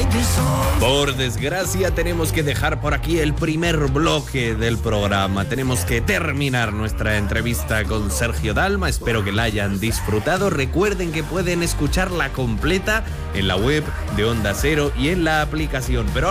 Por desgracia, tenemos que dejar por aquí el primer bloque del programa. Tenemos que terminar nuestra entrevista con Sergio Dalma. Espero que la hayan disfrutado. Recuerden que pueden escucharla completa en la web de Onda Cero y en la aplicación. Pero